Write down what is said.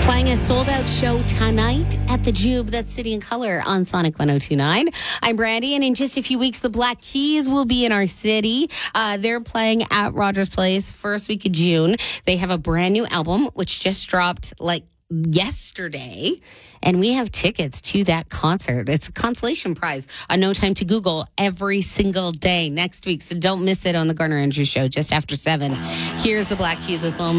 Playing a sold-out show tonight at the Jube. That's City and Color on Sonic 102.9. I'm Brandy, and in just a few weeks, the Black Keys will be in our city. They're playing at Rogers Place first week of June. They have a brand new album, which just dropped yesterday, and we have tickets to that concert. It's a consolation prize on No Time to Google every single day next week, so don't miss it on the Garner Andrews Show just after 7. Here's the Black Keys with Lonely.